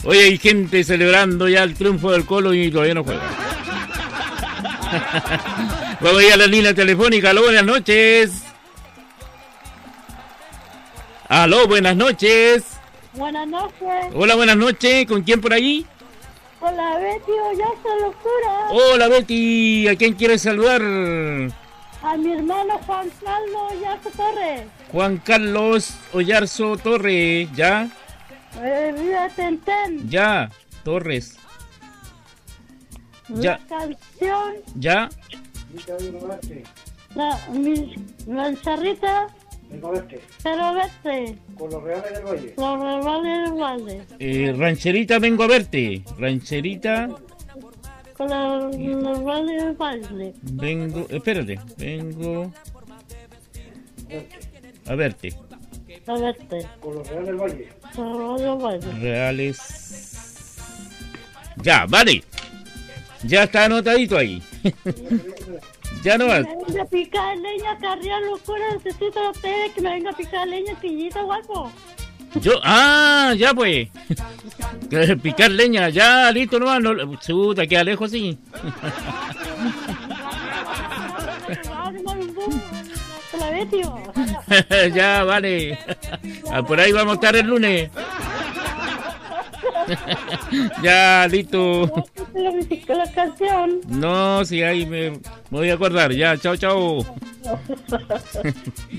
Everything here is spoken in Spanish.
Oye, hay gente celebrando ya el triunfo del Colo y todavía no juega. Vamos a ir a la línea telefónica. Aló, buenas noches. Aló, buenas noches. Buenas noches. Hola, buenas noches. ¿Con quién por ahí? Hola, Betty Ollarzo Locura. Hola, Betty. ¿A quién quieres saludar? A mi hermano Juan Carlos Ollarzo Torres. Juan Carlos Ollarzo Torres. ¿Ya? Viva Tenten. Ya. Torres. La Ya. canción. ¿Ya? La charrita. Pero vete. Con los Reales del Valle. Los Reales del Valle. Rancherita, vengo a verte. Rancherita, Con los Reales del Valle. vengo... Espérate. Vengo a verte. A verte. Con los Reales del Valle. Con los Reales del Valle. Reales... Ya, vale. Ya está anotadito ahí. Ya no vas. Me venga a picar leña, carrera locura. Necesito a ustedes que me venga a picar leña, quillita, guapo. Yo... Ah, ya pues. Picar leña. Ya, listo nomás. No, chuta, queda lejos así. La Betty. Ya, vale. Ah, por ahí vamos a estar el lunes. Ya, listo. La canción. No, si ahí me voy a acordar. Ya, chao, chao.